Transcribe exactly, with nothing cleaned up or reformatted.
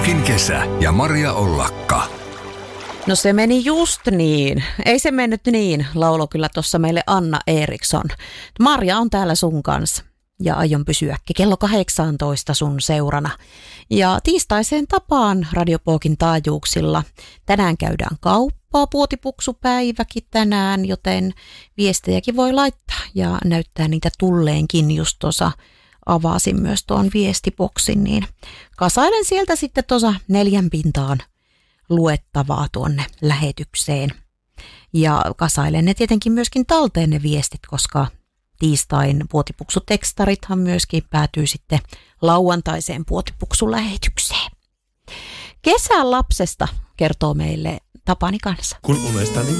Puukin kesä ja Maria Ollakka. No se meni just niin. Ei se mennyt niin, laulo kyllä tuossa meille Anna Eriksson. Marja on täällä sun kanssa ja aion pysyäkin kello kahdeksantoista sun seurana. Ja tiistaiseen tapaan Radio Puukin taajuuksilla. Tänään käydään kauppaa, puotipuksupäiväkin tänään, joten viestejäkin voi laittaa ja näyttää niitä tulleenkin just tuossa. Avasin myös tuon viestiboksin, niin kasailen sieltä sitten tuossa neljän pintaan luettavaa tuonne lähetykseen. Ja kasailen ne tietenkin myöskin talteen ne viestit, koska tiistain puotipuksutekstarithan myöskin päätyy sitten lauantaiseen puotipuksulähetykseen. Kesän lapsesta kertoo meille Tapani kanssa. Kun unestani